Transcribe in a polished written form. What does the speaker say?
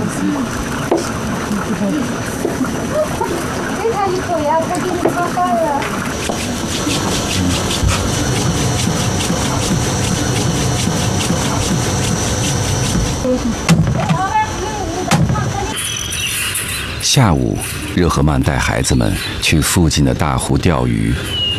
下午，热赫曼带孩子们去附近的大湖钓鱼。